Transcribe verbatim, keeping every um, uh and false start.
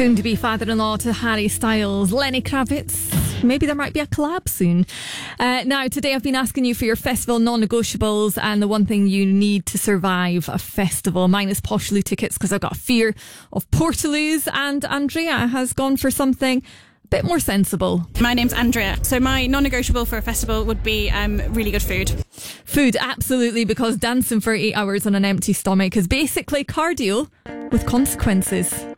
Soon to be father-in-law to Harry Styles, Lenny Kravitz. Maybe there might be a collab soon. Uh, now, today I've been asking you for your festival non-negotiables and the one thing you need to survive a festival. Mine is Poshloo tickets because I've got a fear of Portaloos, and Andrea has gone for something a bit more sensible. My name's Andrea. So my non-negotiable for a festival would be um, really good food. Food, absolutely, because dancing for eight hours on an empty stomach is basically cardio with consequences.